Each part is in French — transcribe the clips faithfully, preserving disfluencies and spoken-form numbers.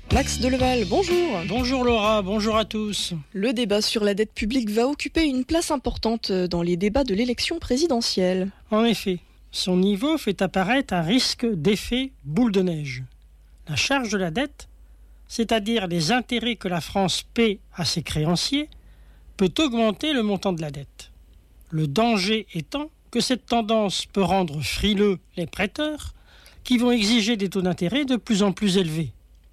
Max Deleval, bonjour. Bonjour Laura, bonjour à tous. Le débat sur la dette publique va occuper une place importante dans les débats de l'élection présidentielle. En effet, son niveau fait apparaître un risque d'effet boule de neige. La charge de la dette, c'est-à-dire les intérêts que la France paie à ses créanciers, peut augmenter le montant de la dette. Le danger étant que cette tendance peut rendre frileux les prêteurs qui vont exiger des taux d'intérêt de plus en plus élevés.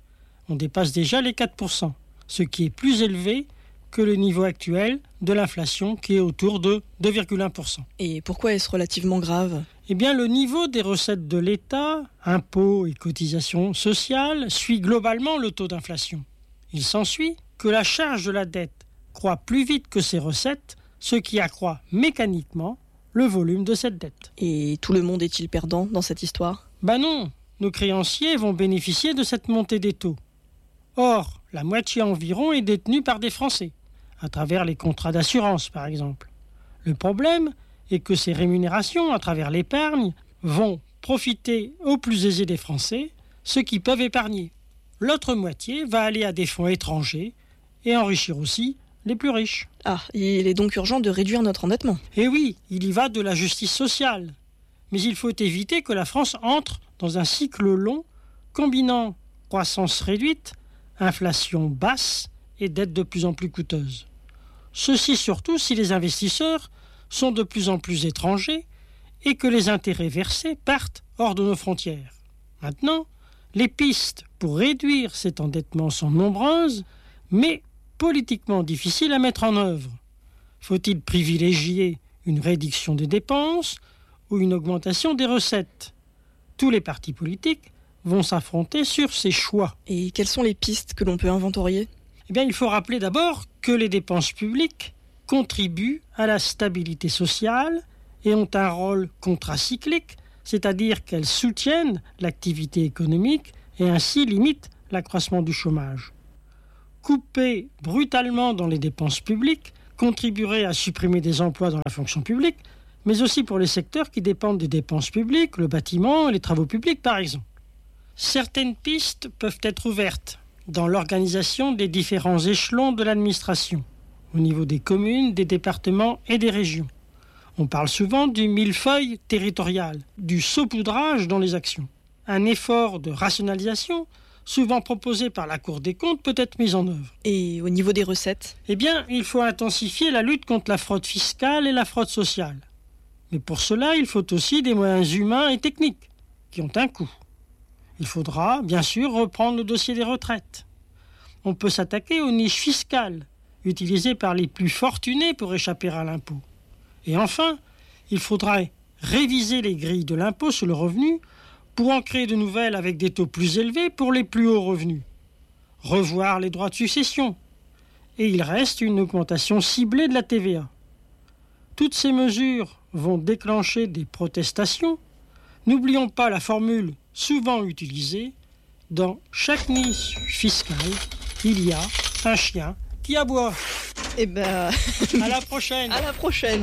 On dépasse déjà les quatre pour cent, ce qui est plus élevé que le niveau actuel de l'inflation qui est autour de deux virgule un pour cent. Et pourquoi est-ce relativement grave ? Eh bien, le niveau des recettes de l'État, impôts et cotisations sociales, suit globalement le taux d'inflation. Il s'ensuit que la charge de la dette croît plus vite que ses recettes, ce qui accroît mécaniquement le volume de cette dette. Et tout le monde est-il perdant dans cette histoire ? Ben non, nos créanciers vont bénéficier de cette montée des taux. Or, la moitié environ est détenue par des Français, à travers les contrats d'assurance par exemple. Le problème est que ces rémunérations, à travers l'épargne, vont profiter aux plus aisés des Français, ceux qui peuvent épargner. L'autre moitié va aller à des fonds étrangers et enrichir aussi les plus riches. Ah, il est donc urgent de réduire notre endettement. Et oui, il y va de la justice sociale. Mais il faut éviter que la France entre dans un cycle long combinant croissance réduite, inflation basse et dette de plus en plus coûteuse. Ceci surtout si les investisseurs sont de plus en plus étrangers et que les intérêts versés partent hors de nos frontières. Maintenant, les pistes pour réduire cet endettement sont nombreuses, mais politiquement difficiles à mettre en œuvre. Faut-il privilégier une réduction des dépenses ou une augmentation des recettes ? Tous les partis politiques vont s'affronter sur ces choix. Et quelles sont les pistes que l'on peut inventorier ? Eh bien, il faut rappeler d'abord que les dépenses publiques contribuent à la stabilité sociale et ont un rôle contracyclique, c'est-à-dire qu'elles soutiennent l'activité économique et ainsi limitent l'accroissement du chômage. Couper brutalement dans les dépenses publiques contribuerait à supprimer des emplois dans la fonction publique, mais aussi pour les secteurs qui dépendent des dépenses publiques, le bâtiment et les travaux publics par exemple. Certaines pistes peuvent être ouvertes dans l'organisation des différents échelons de l'administration, au niveau des communes, des départements et des régions. On parle souvent du millefeuille territorial, du saupoudrage dans les actions. Un effort de rationalisation, souvent proposé par la Cour des comptes, peut être mis en œuvre. Et au niveau des recettes ? Eh bien, il faut intensifier la lutte contre la fraude fiscale et la fraude sociale. Mais pour cela, il faut aussi des moyens humains et techniques, qui ont un coût. Il faudra, bien sûr, reprendre le dossier des retraites. On peut s'attaquer aux niches fiscales, utilisées par les plus fortunés pour échapper à l'impôt. Et enfin, il faudra réviser les grilles de l'impôt sur le revenu pour en créer de nouvelles avec des taux plus élevés pour les plus hauts revenus. Revoir les droits de succession. Et il reste une augmentation ciblée de la T V A. Toutes ces mesures vont déclencher des protestations. N'oublions pas la formule souvent utilisée, dans chaque niche fiscale, il y a un chien qui aboie. Eh ben... À la prochaine. À la prochaine.